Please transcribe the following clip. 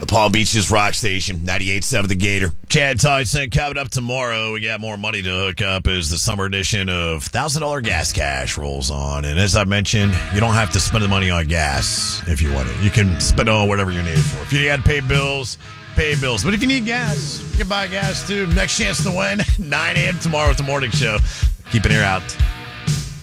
Palm Beach's Rock Station, 98.7 The Gator. Chad Tyson coming up tomorrow. We got more money to hook up as the summer edition of $1,000 Gas Cash rolls on. And as I mentioned, you don't have to spend the money on gas if you want it. You can spend it on whatever you need it for. If you got to pay bills, pay bills. But if you need gas, you can buy gas too. Next chance to win, 9 a.m. tomorrow at the morning show. Keep an ear out.